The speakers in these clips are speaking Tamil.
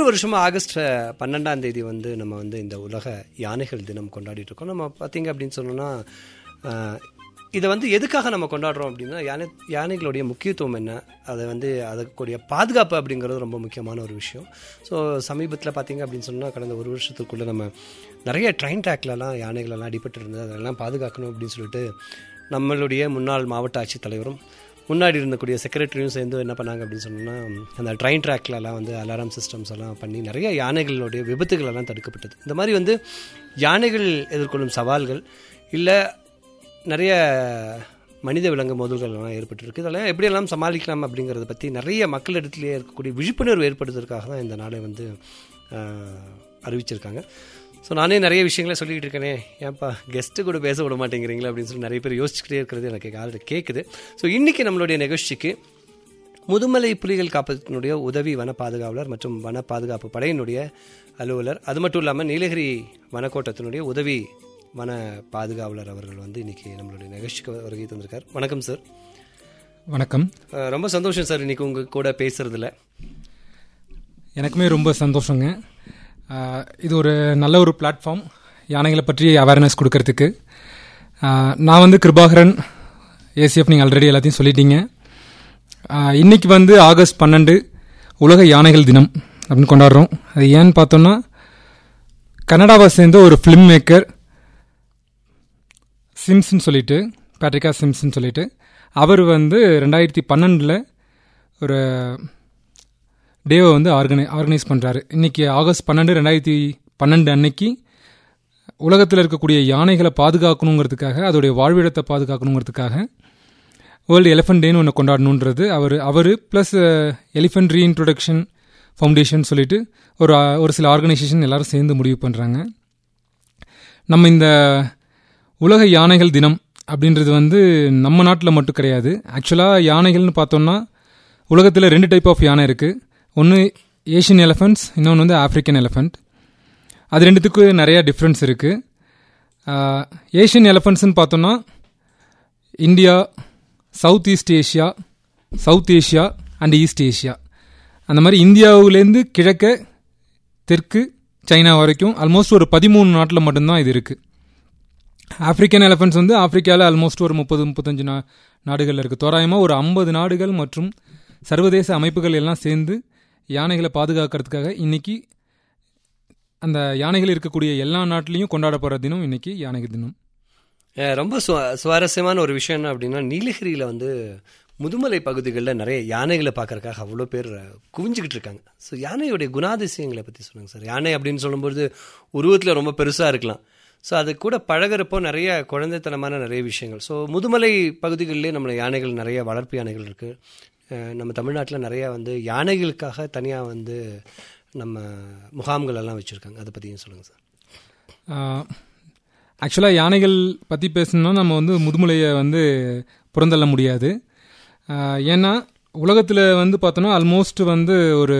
வருஷமாக ஆகஸ்ட் 12ஆம் தேதி வந்து நம்ம வந்து இந்த உலக யானைகள் தினம் கொண்டாடிட்டு இருக்கோம். நம்ம பார்த்தீங்க அப்படின்னு சொன்னோன்னா இதை வந்து எதுக்காக நம்ம கொண்டாடுறோம் அப்படின்னா யானைகளுடைய முக்கியத்துவம் என்ன, அதை வந்து அதுக்குடைய பாதுகாப்பு அப்படிங்கிறது ரொம்ப முக்கியமான ஒரு விஷயம். ஸோ சமீபத்தில் பார்த்தீங்க அப்படின்னு சொன்னால் கடந்த ஒரு வருஷத்துக்குள்ளே நம்ம நிறைய ட்ரெயின் ட்ராக்லலாம் யானைகளெல்லாம் அடிபட்டு இருந்தது, அதெல்லாம் பாதுகாக்கணும் அப்படின்னு சொல்லிட்டு நம்மளுடைய முன்னாள் மாவட்ட ஆட்சித்தலைவரும் முன்னாடி இருந்தக்கூடிய செக்ரட்டரியும் சேர்ந்து என்ன பண்ணாங்க அப்படின்னு சொன்னோன்னா அந்த ட்ரெயின் ட்ராக்லலாம் வந்து அலாரம் சிஸ்டம்ஸ் எல்லாம் பண்ணி நிறைய யானைகளுடைய விபத்துகள் எல்லாம் தடுக்கப்பட்டது. இந்த மாதிரி வந்து யானைகள் எதிர்கொள்ளும் சவால்கள் இல்லை நிறைய மனித விலங்கு மோதல்கள்லாம் ஏற்பட்டுருக்கு. இதெல்லாம் எப்படியெல்லாம் சமாளிக்கலாம் அப்படிங்கிறத பற்றி நிறைய மக்களிடத்துலேயே இருக்கக்கூடிய விழிப்புணர்வு ஏற்படுத்துறதுக்காக தான் இந்த நாளை வந்து அறிவிச்சிருக்காங்க. ஸோ நானே நிறைய விஷயங்களை சொல்லிக்கிட்டு இருக்கேனே, ஏன்ப்பா கெஸ்ட்டு கூட பேச விட மாட்டேங்கிறீங்களா அப்படின்னு சொல்லி நிறைய பேர் யோசிச்சுக்கிட்டே இருக்கிறது எனக்கு ஆல்ரெடி கேட்குது. ஸோ இன்றைக்கி நம்மளுடைய நிகழ்ச்சிக்கு முதுமலை புலிகள் காப்பகத்தினுடைய உதவி வன பாதுகாவலர் மற்றும் வன பாதுகாப்பு படையினுடைய அலுவலர், அது மட்டும் இல்லாமல் நீலகிரி வனக்கோட்டத்தினுடைய உதவி வன பாதுகாவலர் அவர்கள் வந்து இன்றைக்கி நம்மளுடைய நிகழ்ச்சிக்கு வருகை தந்திருக்கார். வணக்கம் சார். வணக்கம். ரொம்ப சந்தோஷம் சார் இன்றைக்கி உங்கள் கூட பேசுகிறதுல. எனக்குமே ரொம்ப சந்தோஷங்க. இது ஒரு நல்ல ஒரு பிளாட்ஃபார்ம் யானைகளை பற்றி அவேர்னஸ் கொடுக்கறதுக்கு. நான் வந்து கிருபாகரன், ஏசிஎஃப், நீங்கள் ஆல்ரெடி எல்லாத்தையும் சொல்லிட்டீங்க. இன்றைக்கி வந்து ஆகஸ்ட் 12 உலக யானைகள் தினம் அப்படின்னு கொண்டாடுறோம். அது ஏன்னு பார்த்தோன்னா கனடாவை சேர்ந்த ஒரு ஃபிலிம் மேக்கர் சிம்ஸ்ன்னு சொல்லிட்டு, பேட்ரிகா சிம்ஸ்ன்னு சொல்லிட்டு, அவர் வந்து 2012 ஒரு டேவை வந்து ஆர்கனைஸ் பண்ணுறாரு. இன்றைக்கி ஆகஸ்ட் 12, 2012 அன்னைக்கு உலகத்தில் இருக்கக்கூடிய யானைகளை பாதுகாக்கணுங்கிறதுக்காக, அதோடைய வாழ்விடத்தை பாதுகாக்கணுங்கிறதுக்காக வேர்ல்டு எலிஃபென்ட் டேன்னு ஒன்று கொண்டாடணுன்றது அவர் ப்ளஸ் எலிஃபென்ட் ரீஇன்ட்ரொடக்ஷன் ஃபவுண்டேஷன் சொல்லிட்டு ஒரு சில ஆர்கனைசேஷன் எல்லாரும் சேர்ந்து முடிவு பண்ணுறாங்க. நம்ம இந்த உலக யானைகள் தினம் அப்படின்றது வந்து நம்ம நாட்டில் மட்டும் கிடையாது. ஆக்சுவலாக யானைகள்னு பார்த்தோம்னா உலகத்தில் 2 டைப் ஆஃப் யானை இருக்குது. ஒன்று ஏஷியன் எலிஃபென்ட்ஸ், இன்னொன்று வந்து ஆஃப்ரிக்கன் எலிஃபென்ட். அது ரெண்டுத்துக்கு நிறையா டிஃப்ரென்ஸ் இருக்குது. ஏஷியன் எலிஃபென்ட்ஸ்ன்னு பார்த்தோன்னா India, south Asia and east Asia, அந்த மாதிரி இந்தியாவிலேருந்து கிழக்க தெற்கு சைனா வரைக்கும் ஆல்மோஸ்ட் ஒரு 13 நாட்டில் மட்டும்தான் இது இருக்குது. ஆஃப்ரிக்கன் எலிஃபென்ட்ஸ் வந்து ஆஃப்ரிக்காவில் ஆல்மோஸ்ட் ஒரு 30-35 நாடுகளில் இருக்குது. தோராயமாக ஒரு 50 நாடுகள் மற்றும் சர்வதேச அமைப்புகள் எல்லாம் சேர்ந்து யானைகளை பாதுகாக்கிறதுக்காக இன்றைக்கி அந்த யானைகள் இருக்கக்கூடிய எல்லா நாட்டிலையும் கொண்டாடப்படுற தினம் இன்றைக்கி யானைகள் தினம். ரொம்ப சுவாரஸ்யமான ஒரு விஷயம் என்ன அப்படின்னா, நீலகிரியில் வந்து முதுமலை பகுதிகளில் நிறைய யானைகளை பார்க்கறதுக்காக அவ்வளோ பேர் குவிஞ்சிக்கிட்டு இருக்காங்க. ஸோ யானையுடைய குணாதிசயங்களை பற்றி சொல்லுங்கள் சார். யானை அப்படின்னு சொல்லும்போது உருவத்தில் ரொம்ப பெருசாக இருக்கலாம். ஸோ அது கூட பழகிறப்போ நிறைய குழந்தைத்தனமான நிறைய விஷயங்கள். ஸோ முதுமலை பகுதிகளிலே நம்மளை யானைகள் நிறைய வளர்ப்பு யானைகள் இருக்குது. நம்ம தமிழ்நாட்டில் நிறையா வந்து யானைகளுக்காக தனியாக வந்து நம்ம முகாம்கள் எல்லாம் வச்சுருக்காங்க. அதை பற்றியும் சொல்லுங்கள் சார். ஆக்சுவலாக யானைகள் பற்றி பேசணுன்னா நம்ம வந்து முதுமலையை வந்து புறந்தள்ள முடியாது. ஏன்னா உலகத்தில் வந்து பார்த்தோன்னா ஆல்மோஸ்ட் வந்து ஒரு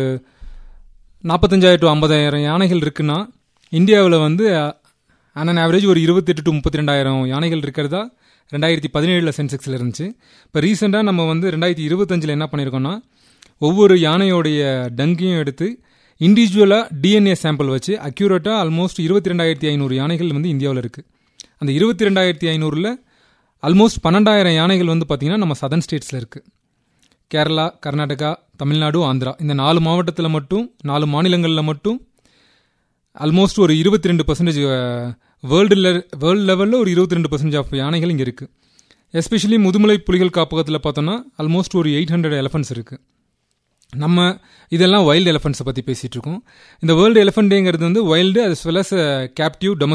45,000 to 50,000 யானைகள் இருக்குன்னா இந்தியாவில் வந்து ஆன் ஆவரேஜ் ஒரு 28,000 to 32,000 யானைகள் இருக்கிறதா 2017 சென்செக்ஸில் இருந்துச்சு. இப்போ ரீசெண்டாக நம்ம வந்து 2025 என்ன பண்ணியிருக்கோம்னா ஒவ்வொரு யானையோடைய டங்கையும் எடுத்து இண்டிவிஜுவலாக டிஎன்ஏ சாம்பிள் வச்சு அக்யூரேட்டாக ஆல்மோஸ்ட் 22,500 யானைகள் வந்து இந்தியாவில் இருக்குது. அந்த 22,500 ஆல்மோஸ்ட் 12,000 யானைகள் வந்து பார்த்திங்கன்னா நம்ம சதர்ன் ஸ்டேட்ஸில் இருக்குது. கேரளா, கர்நாடகா, தமிழ்நாடு, ஆந்திரா, இந்த 4 மாவட்டத்தில் மட்டும் 4 மாநிலங்களில் மட்டும் ஆல்மோஸ்ட் ஒரு 22% வேர்ல்டு லெவலில் ஒரு 22% ஆஃப் யானைகள் இங்கே இருக்குது. எஸ்பெஷலி முதுமலை புலிகள் காப்பகத்தில் பார்த்தோன்னா ஆல்மோஸ்ட் ஒரு 800 எலிஃபென்ட்ஸ் இருக்குது. நம்ம இதெல்லாம் வைல்டு எலிஃபென்ட்ஸை பற்றி பேசிகிட்டு இருக்கோம். இந்த வேர்ல்டு எலிஃபென்ட் டேங்கிறது வந்து wild as well as captive